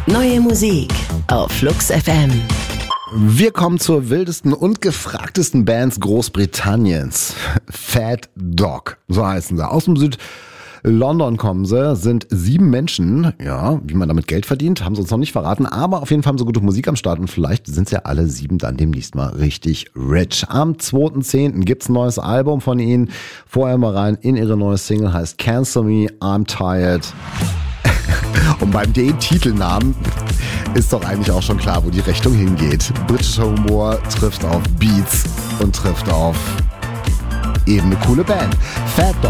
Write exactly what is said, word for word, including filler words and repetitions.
Neue Musik auf Flux F M. Wir kommen zur wildesten und gefragtesten Bands Großbritanniens. Fat Dog, so heißen sie. Aus dem Süd-London kommen sie, sind sieben Menschen. Ja, wie man damit Geld verdient, haben sie uns noch nicht verraten. Aber auf jeden Fall haben sie gute Musik am Start und vielleicht sind sie ja alle sieben dann demnächst mal richtig rich. Am zweiten zehnten gibt's ein neues Album von ihnen. Vorher mal rein in ihre neue Single, heißt Cancel Me, I'm Tired. Und beim den Titelnamen ist doch eigentlich auch schon klar, wo die Richtung hingeht. Britischer Humor trifft auf Beats und trifft auf eben eine coole Band. Fat Dog.